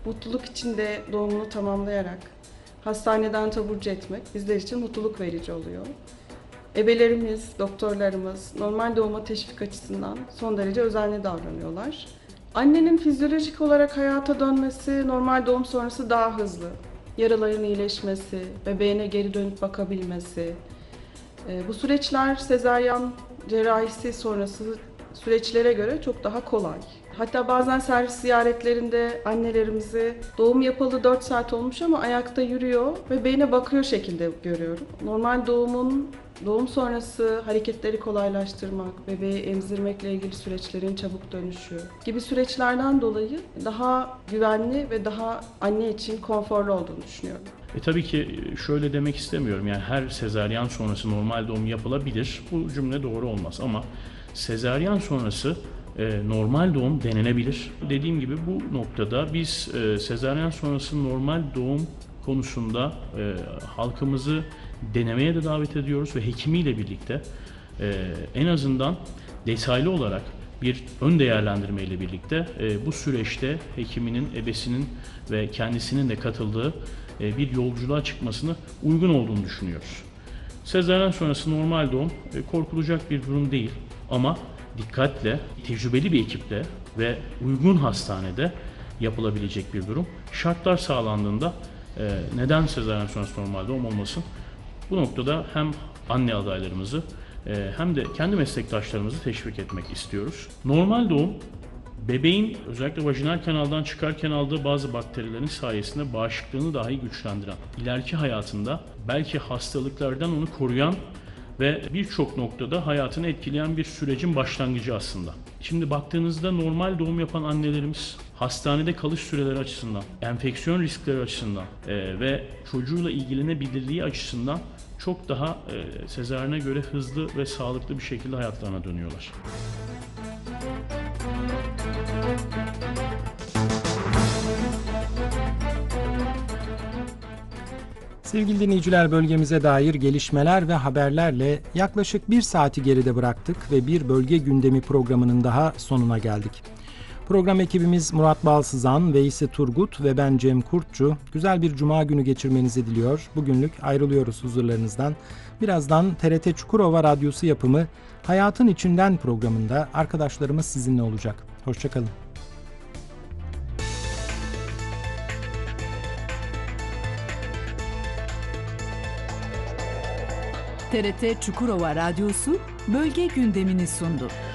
mutluluk içinde doğumunu tamamlayarak hastaneden taburcu etmek bizler için mutluluk verici oluyor. Ebelerimiz, doktorlarımız normal doğuma teşvik açısından son derece özenli davranıyorlar. Annenin fizyolojik olarak hayata dönmesi normal doğum sonrası daha hızlı. Yaraların iyileşmesi, bebeğine geri dönüp bakabilmesi. Bu süreçler sezaryen cerrahisi sonrası süreçlere göre çok daha kolay. Hatta bazen servis ziyaretlerinde annelerimizi doğum yapalı 4 saat olmuş ama ayakta yürüyor, bebeğine bakıyor şekilde görüyorum. Normal doğum sonrası hareketleri kolaylaştırmak, bebeği emzirmekle ilgili süreçlerin çabuk dönüşü gibi süreçlerden dolayı daha güvenli ve daha anne için konforlu olduğunu düşünüyorum. Tabii ki şöyle demek istemiyorum, yani her sezaryen sonrası normal doğum yapılabilir. Bu cümle doğru olmaz ama sezaryen sonrası normal doğum denenebilir. Dediğim gibi bu noktada biz sezaryen sonrası normal doğum konusunda halkımızı denemeye de davet ediyoruz ve hekimiyle birlikte en azından detaylı olarak bir ön değerlendirme ile birlikte bu süreçte hekiminin, ebesinin ve kendisinin de katıldığı bir yolculuğa çıkmasını uygun olduğunu düşünüyoruz. Sezaryen sonrası normal doğum korkulacak bir durum değil ama dikkatle, tecrübeli bir ekiple ve uygun hastanede yapılabilecek bir durum. Şartlar sağlandığında neden sezaryen sonrası normal doğum olmasın? Bu noktada hem anne adaylarımızı hem de kendi meslektaşlarımızı teşvik etmek istiyoruz. Normal doğum, bebeğin özellikle vajinal kanaldan çıkarken aldığı bazı bakterilerin sayesinde bağışıklığını dahi güçlendiren, ileriki hayatında belki hastalıklardan onu koruyan ve birçok noktada hayatını etkileyen bir sürecin başlangıcı aslında. Şimdi baktığınızda normal doğum yapan annelerimiz hastanede kalış süreleri açısından, enfeksiyon riskleri açısından ve çocuğuyla ilgilenebilirliği açısından çok daha sezaryene göre hızlı ve sağlıklı bir şekilde hayatlarına dönüyorlar. Sevgili dinleyiciler, bölgemize dair gelişmeler ve haberlerle yaklaşık 1 saati geride bıraktık ve bir bölge gündemi programının daha sonuna geldik. Program ekibimiz Murat Balsızan, Veysi Turgut ve ben Cem Kurtçu. Güzel bir cuma günü geçirmenizi diliyor. Bugünlük ayrılıyoruz huzurlarınızdan. Birazdan TRT Çukurova Radyosu yapımı Hayatın İçinden programında arkadaşlarımız sizinle olacak. Hoşçakalın. TRT Çukurova Radyosu bölge gündemini sundu.